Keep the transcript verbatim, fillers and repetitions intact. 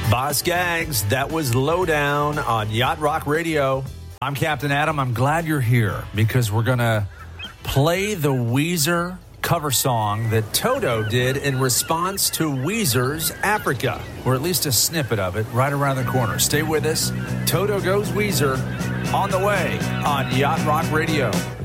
Boss Skaggs, that was Lowdown on Yacht Rock Radio. I'm Captain Adam. I'm glad you're here because we're going to play the Weezer cover song that Toto did in response to Weezer's Africa, or at least a snippet of it right around the corner. Stay with us. Toto Goes Weezer on the way on Yacht Rock Radio.